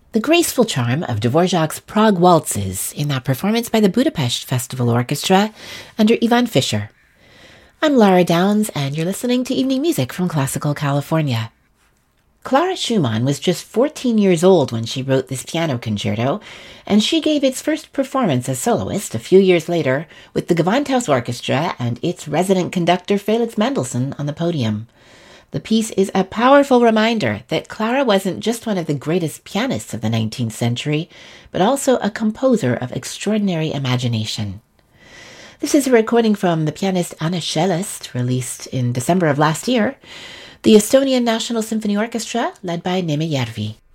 The graceful charm of Dvorak's Prague Waltzes in that performance by the Budapest Festival Orchestra under Ivan Fischer. I'm Lara Downs, and you're listening to Evening Music from Classical California. Clara Schumann was just 14 years old when she wrote this piano concerto, and she gave its first performance as soloist a few years later with the Gewandhaus Orchestra and its resident conductor Felix Mendelssohn on the podium. The piece is a powerful reminder that Clara wasn't just one of the greatest pianists of the 19th century, but also a composer of extraordinary imagination. This is a recording from the pianist Anna Cellist, released in December of last year, the Estonian National Symphony Orchestra, led by Neeme Järvi.